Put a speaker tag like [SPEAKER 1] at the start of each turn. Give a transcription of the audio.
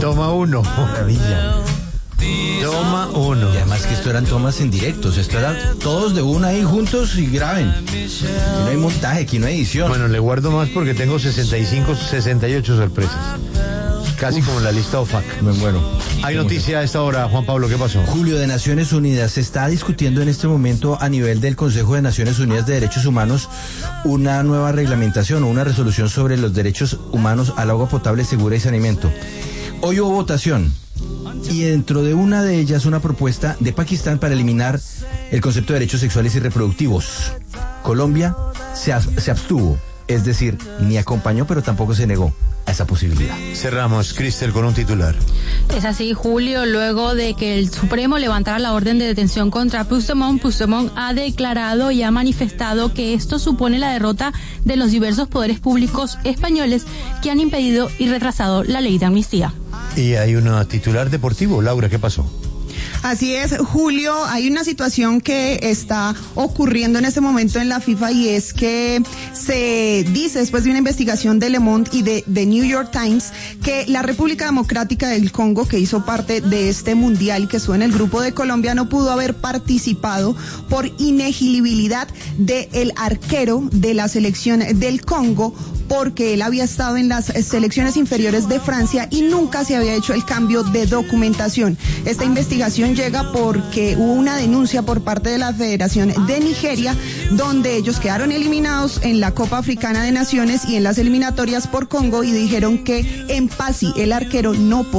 [SPEAKER 1] Toma uno.
[SPEAKER 2] Maravilla.
[SPEAKER 1] Toma uno.
[SPEAKER 2] Y además que esto eran tomas en directos, esto era todos de una ahí juntos y graben. Aquí no hay montaje, aquí no hay edición.
[SPEAKER 1] Bueno, le guardo más porque tengo 65, 68 sorpresas. Casi como en la lista OFAC.
[SPEAKER 2] Me muero.
[SPEAKER 1] Hay noticia a esta hora, Juan Pablo, ¿qué pasó?
[SPEAKER 2] Julio, de Naciones Unidas, se está discutiendo en este momento a nivel del Consejo de Naciones Unidas de Derechos Humanos una nueva reglamentación o una resolución sobre los derechos humanos al agua potable, segura y saneamiento. Hoy hubo votación y dentro de una de ellas una propuesta de Pakistán para eliminar el concepto de derechos sexuales y reproductivos. Colombia se abstuvo, es decir, ni acompañó pero tampoco se negó a esa posibilidad.
[SPEAKER 1] Cerramos, Cristel, con un titular.
[SPEAKER 3] Es así, Julio, luego de que el Supremo levantara la orden de detención contra Puigdemont ha declarado y ha manifestado que esto supone la derrota de los diversos poderes públicos españoles que han impedido y retrasado la ley de amnistía.
[SPEAKER 1] Y hay un titular deportivo. Laura, ¿qué pasó?
[SPEAKER 4] Así es, Julio, hay una situación que está ocurriendo en este momento en la FIFA y es que se dice, después de una investigación de Le Monde y de New York Times, que la República Democrática del Congo, que hizo parte de este mundial y que estuvo en el grupo de Colombia, no pudo haber participado por inelegibilidad del arquero de la selección del Congo, porque él había estado en las selecciones inferiores de Francia y nunca se había hecho el cambio de documentación. Esta investigación llega porque hubo una denuncia por parte de la Federación de Nigeria, donde ellos quedaron eliminados en la Copa Africana de Naciones y en las eliminatorias por Congo, y dijeron que en Pasi, el arquero, no podía